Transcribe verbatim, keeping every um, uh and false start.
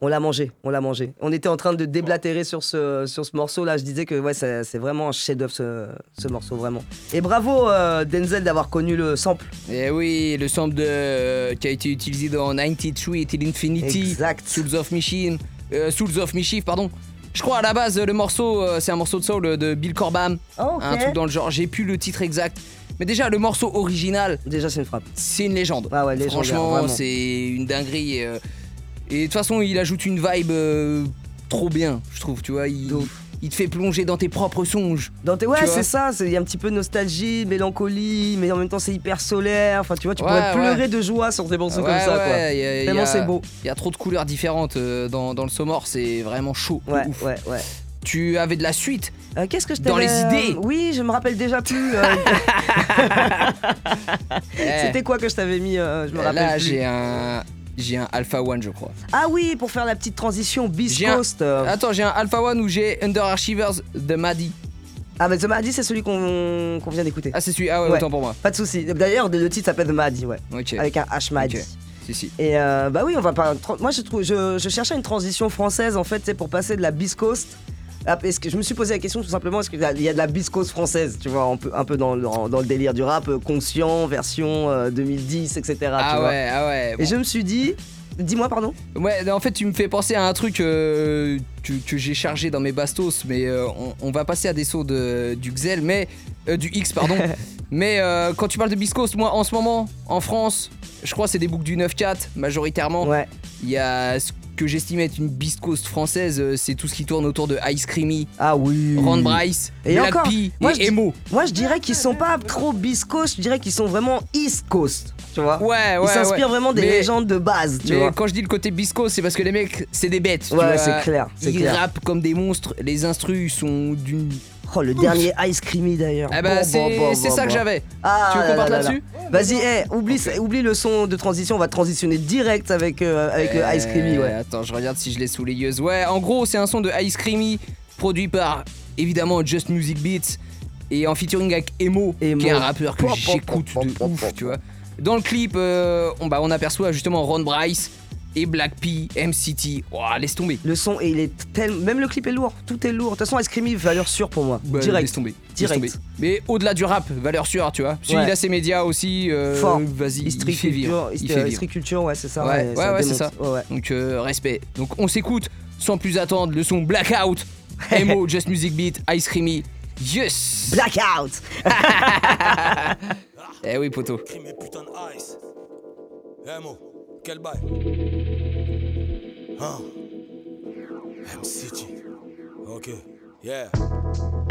On l'a mangé, on l'a mangé. On était en train de déblatérer sur ce, sur ce morceau-là. Je disais que ouais, c'est, c'est vraiment un chef-d'œuvre ce, ce morceau, vraiment. Et bravo euh, Denzel d'avoir connu le sample. Et oui, le sample de, euh, qui a été utilisé dans quatre-vingt-treize Till Infinity, Exact. Souls of Machine, euh, Souls of Mischief, pardon. Je crois à la base le morceau, euh, c'est un morceau de soul de Bill Corbam, Oh, ok. un truc dans le genre. J'ai plus le titre exact, mais déjà le morceau original, Déjà, c'est une frappe. c'est une légende. Ah ouais, légendaire, Franchement, vraiment. c'est une dinguerie. euh, Et de toute façon, il ajoute une vibe euh, trop bien, je trouve. Tu vois, il, De ouf. il te fait plonger dans tes propres songes. Dans tes... Ouais, Tu vois. c'est ça. Il y a un petit peu de nostalgie, mélancolie, mais en même temps, c'est hyper solaire. Enfin, tu vois, tu Ouais, pourrais pleurer ouais. de joie sur des morceaux Ouais, comme ça, ouais, quoi. y a- y Tellement a- c'est beau. Il y a trop de couleurs différentes euh, dans, dans le Somor, c'est vraiment chaud. de Ouais, ouf. ouais, ouais. Tu avais de la suite. Euh, qu'est-ce que je Dans t'avais- les idées. Oui, je me rappelle déjà plus. euh, Eh, C'était quoi que je t'avais mis euh, Je me rappelle Là, plus. j'ai un. J'ai un Alpha One, je crois. Ah oui, pour faire la petite transition, Beast J'ai un- Coast. euh. Attends, j'ai un Alpha One où j'ai Under Archivers de Maddy. Ah, mais The Mahdi, c'est celui qu'on qu'on vient d'écouter. Ah, c'est celui. Ah ouais, Ouais. autant pour moi. Pas de souci. D'ailleurs, le titre s'appelle The Mahdi, ouais. Ok. Avec un H Mahdi. Ok. Si, si. Et euh, bah oui, on va pas. Moi, je, trouve, je, je cherchais une transition française en fait, c'est pour passer de la Beast Coast. Ah, est-ce que je me suis posé la question tout simplement, est-ce qu'il y a- il y a de la Beast Coast française, tu vois, un peu, un peu dans, le- dans, dans le délire du rap, euh, conscient, version euh, deux mille dix, et cetera. tu Ah vois. ouais, ah ouais. Et je me suis dit, dis-moi pardon. Ouais, en fait, tu me fais penser à un truc euh, que, que j'ai chargé dans mes bastos, mais euh, on, on va passer à des sauts de, du Xel, mais euh, du X, pardon. mais euh, quand tu parles de Beast Coast, moi, en ce moment, en France, je crois que c'est des boucles du neuf quatre majoritairement. Ouais. Il y a ce que j'estime être une Beast Coast française, euh, c'est tout ce qui tourne autour de Ice Creamy, Ah oui. Ron Bryce, Et Black encore, P moi, et je dis- Emo. Moi, je dirais qu'ils sont pas trop Beast Coast, je dirais qu'ils sont vraiment East Coast, tu vois. Ouais, ouais. Ils s'inspirent ouais. vraiment des Mais- légendes de base, tu Mais vois. quand je dis le côté Beast Coast, c'est parce que les mecs, c'est des bêtes. tu Ouais, vois. c'est clair, c'est Ils clair. rappent comme des monstres, les instrus sont d'une. Oh, le dernier Ice Creamy d'ailleurs. Eh bah, Bon, c'est bon, bon, c'est bon, ça que bon. j'avais. Ah, Tu veux qu'on là, parte là, là, là-dessus? là. Vas-y, eh, oublie, oublie le son de transition, on va transitionner direct avec, euh, avec le Ice Creamy, ouais. Euh, Attends, je regarde si je l'ai sous les yeux. Ouais, en gros, c'est un son de Ice Creamy produit par évidemment Just Music Beats et en featuring avec Emo, Emo. qui est un rappeur que Pop, pop, j'écoute pop, de pop, ouf, pop, tu vois. Dans le clip, euh, on, bah, on aperçoit justement Ron Bryce et Black P, M C T. Ouah, laisse tomber. Le son, et il est tellement. Même le clip est lourd, tout est lourd. De toute façon, Ice Creamy, valeur sûre pour moi. Bah, direct. Laisse tomber. laisse Direct. tomber. Mais au-delà du rap, valeur sûre, tu vois. Puis Ouais. il a ses médias aussi. euh, Fort. Vas-y, il History fait vivre. culture, Il fait vivre. history culture, ouais, c'est ça. Ouais, et ouais, ouais, c'est démonte. ça. Ouais, ouais. Donc euh, respect. Donc on s'écoute sans plus attendre le son Blackout, Emo, Just Music Beat, Ice Creamy. Yes. Blackout. Eh oui poto. Crime et putain de ice. Eh Mo, quel bail. Hein. M-City. Ok, yeah.